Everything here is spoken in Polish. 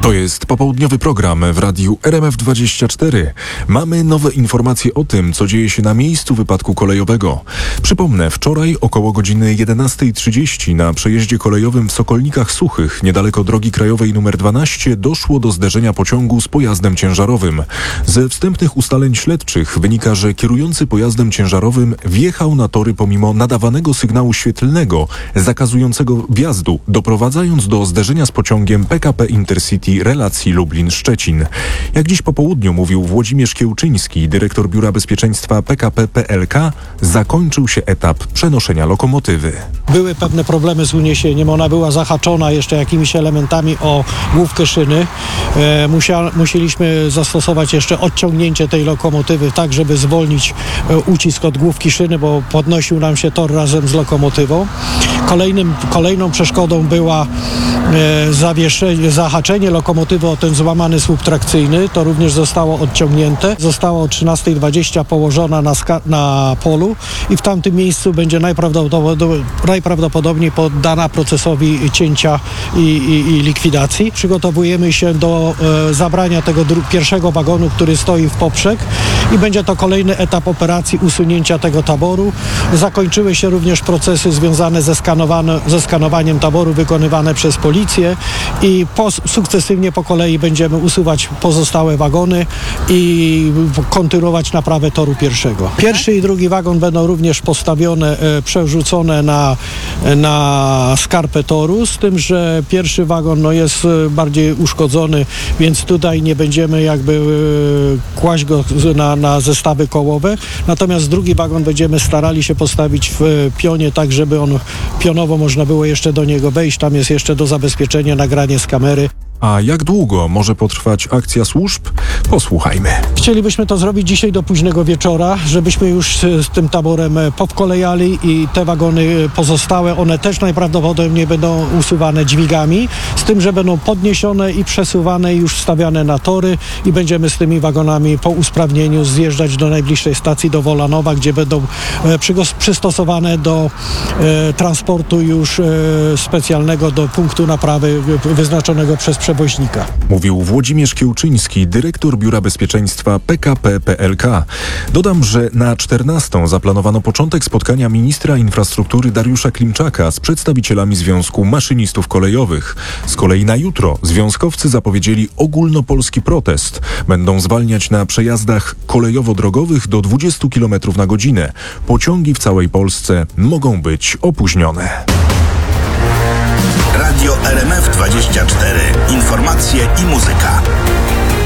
To jest popołudniowy program w radiu RMF24. Mamy nowe informacje o tym, co dzieje się na miejscu wypadku kolejowego. Przypomnę, wczoraj około godziny 11:30 na przejeździe kolejowym w Sokolnikach Suchych, niedaleko drogi krajowej nr 12, doszło do zderzenia pociągu z pojazdem ciężarowym. Ze wstępnych ustaleń śledczych wynika, że kierujący pojazdem ciężarowym wjechał na tory pomimo nadawanego sygnału świetlnego zakazującego wjazdu, doprowadzając do zderzenia z pociągiem PKP Intercity relacji Lublin-Szczecin. Jak dziś po południu mówił Włodzimierz Kiełczyński, dyrektor Biura Bezpieczeństwa PKP PLK, zakończył się etap przenoszenia lokomotywy. Były pewne problemy z uniesieniem, ona była zahaczona jeszcze jakimiś elementami o główkę szyny. Musieliśmy zastosować jeszcze odciągnięcie tej lokomotywy tak, żeby zwolnić ucisk od główki szyny, bo podnosił nam się tor razem z lokomotywą. Kolejną przeszkodą była zahaczenie lokomotywy o ten złamany słup trakcyjny. To również zostało odciągnięte. Została o 13:20 położona na polu i w tamtym miejscu będzie najprawdopodobniej poddana procesowi cięcia i likwidacji. Przygotowujemy się do zabrania tego pierwszego wagonu, który stoi w poprzek i będzie to kolejny etap operacji usunięcia tego taboru. Zakończyły się również procesy związane ze skanowaniem taboru wykonywane przez policję i sukcesywnie po kolei będziemy usuwać pozostałe wagony i kontynuować naprawę toru pierwszego. Pierwszy i drugi wagon będą również postawione, przerzucone na skarpę toru, z tym, że pierwszy wagon jest bardziej uszkodzony, więc tutaj nie będziemy kłaść go na zestawy kołowe. Natomiast drugi wagon będziemy starali się postawić w pionie tak, żeby on pionowo można było jeszcze do niego wejść. Tam jest jeszcze do zabezpieczenia nagranie z kamery. A jak długo może potrwać akcja służb? Posłuchajmy. Chcielibyśmy to zrobić dzisiaj do późnego wieczora, żebyśmy już z tym taborem powkolejali i te wagony pozostałe, one też najprawdopodobniej będą usuwane dźwigami, z tym, że będą podniesione i przesuwane i już wstawiane na tory i będziemy z tymi wagonami po usprawnieniu zjeżdżać do najbliższej stacji, do Wolanowa, gdzie będą przystosowane do transportu już specjalnego do punktu naprawy wyznaczonego przez przewoźnika. Mówił Włodzimierz Kiełczyński, dyrektor Biura Bezpieczeństwa PKP PLK. Dodam, że na 14:00 zaplanowano początek spotkania ministra infrastruktury Dariusza Klimczaka z przedstawicielami Związku Maszynistów Kolejowych. Z kolei na jutro związkowcy zapowiedzieli ogólnopolski protest. Będą zwalniać na przejazdach kolejowo-drogowych do 20 km na godzinę. Pociągi w całej Polsce mogą być opóźnione. Radio RMF24. Informacje i muzyka.